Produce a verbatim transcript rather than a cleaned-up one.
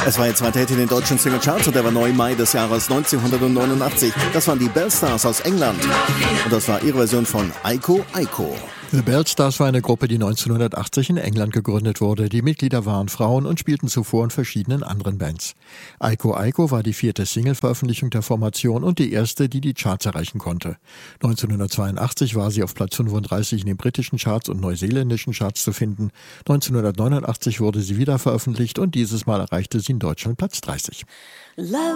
Es war ihr zweiter Hit in den deutschen Singlecharts und der war neu im Mai des Jahres neunzehnhundertneunundachtzig. Das waren die Bellstars aus England. Und das war ihre Version von Aiko Aiko. The Bellstars war eine Gruppe, die neunzehnhundertachtzig in England gegründet wurde. Die Mitglieder waren Frauen und spielten zuvor in verschiedenen anderen Bands. Aiko Aiko war die vierte Single-Veröffentlichung der Formation und die erste, die die Charts erreichen konnte. neunzehnhundertzweiundachtzig war sie auf Platz fünfunddreißig in den britischen Charts und neuseeländischen Charts zu finden. neunzehnhundertneunundachtzig wurde sie wieder veröffentlicht und dieses Mal erreichte sie in Deutschland Platz dreißig.